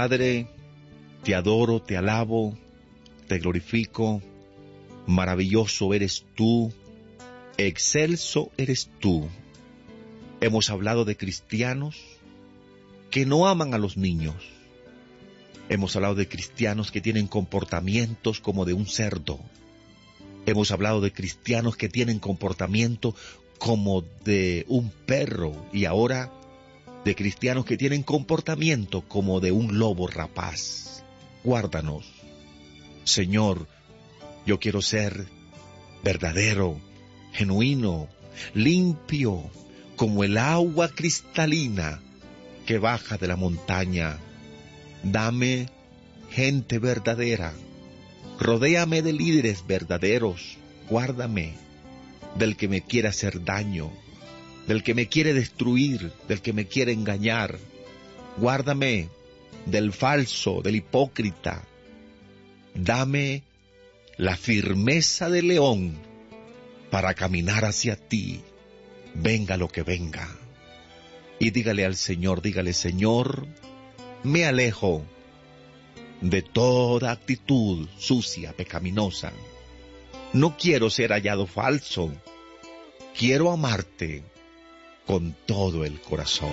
Padre, te adoro, te alabo, te glorifico. Maravilloso eres tú, excelso eres tú. Hemos hablado de cristianos que no aman a los niños. Hemos hablado de cristianos que tienen comportamientos como de un cerdo. Hemos hablado de cristianos que tienen comportamiento como de un perro, y ahora de cristianos que tienen comportamiento como de un lobo rapaz. Guárdanos. Señor, yo quiero ser verdadero, genuino, limpio, como el agua cristalina que baja de la montaña. Dame gente verdadera. Rodéame de líderes verdaderos. Guárdame del que me quiere hacer daño, del que me quiere destruir, del que me quiere engañar. Guárdame del falso, del hipócrita. Dame la firmeza del león para caminar hacia ti, venga lo que venga. Y dígale al Señor, dígale: Señor, me alejo de toda actitud sucia, pecaminosa. No quiero ser hallado falso. Quiero amarte con todo el corazón.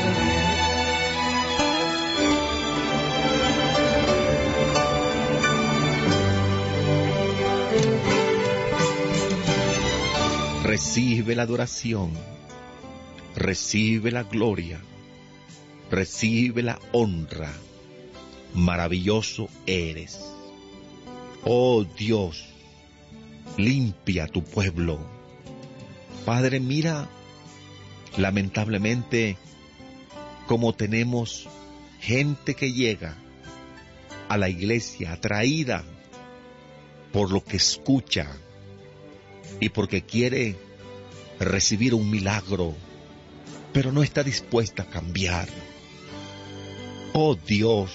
Recibe la adoración, recibe la gloria, recibe la honra. Maravilloso eres. Oh Dios, limpia tu pueblo. Padre, mira, lamentablemente, como tenemos gente que llega a la iglesia atraída por lo que escucha y porque quiere recibir un milagro, pero no está dispuesta a cambiar. Oh Dios,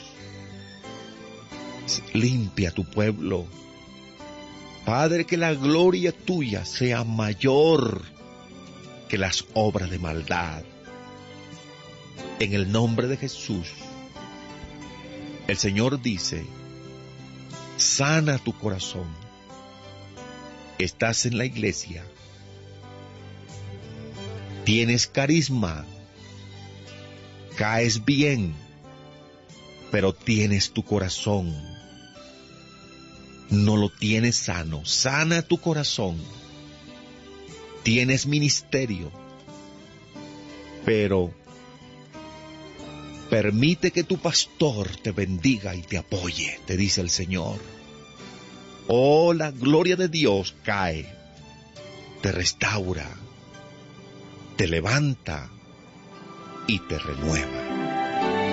limpia tu pueblo. Padre, que la gloria tuya sea mayor que las obras de maldad. En el nombre de Jesús, el Señor dice: sana tu corazón. Estás en la iglesia, tienes carisma, caes bien, pero tienes tu corazón, no lo tienes sano. Sana tu corazón. Tienes ministerio, pero permite que tu pastor te bendiga y te apoye, te dice el Señor. Oh, la gloria de Dios cae, te restaura, te levanta y te renueva.